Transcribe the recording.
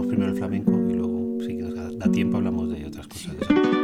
primero el flamenco y luego, si nos da tiempo, hablamos de otras cosas.